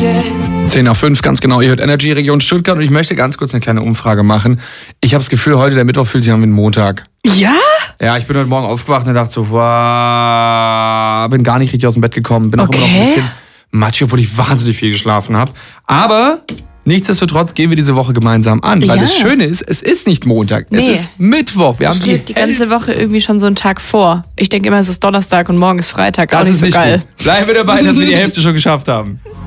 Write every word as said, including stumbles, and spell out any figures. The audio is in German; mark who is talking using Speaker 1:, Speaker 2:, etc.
Speaker 1: zehn nach fünf, ganz genau. Ihr hört Energy Region Stuttgart und ich möchte ganz kurz eine kleine Umfrage machen. Ich habe das Gefühl, heute der Mittwoch fühlt sich an wie ein Montag.
Speaker 2: Ja?
Speaker 1: Ja, ich bin heute Morgen aufgewacht und dachte so, wow, bin gar nicht richtig aus dem Bett gekommen. Bin auch
Speaker 2: Okay.
Speaker 1: immer noch ein bisschen matschig, obwohl ich wahnsinnig viel geschlafen habe. Aber nichtsdestotrotz gehen wir diese Woche gemeinsam an. Weil
Speaker 2: Ja.
Speaker 1: das Schöne ist, es ist nicht Montag, es
Speaker 2: Nee.
Speaker 1: ist Mittwoch. Wir haben
Speaker 2: Ich lebe die ganze Woche irgendwie schon so einen Tag vor. Ich denke immer, es ist Donnerstag und morgen ist Freitag. Auch
Speaker 1: Das
Speaker 2: nicht
Speaker 1: ist
Speaker 2: so
Speaker 1: nicht
Speaker 2: geil.
Speaker 1: gut. Bleiben wir dabei, dass wir die Hälfte schon geschafft haben.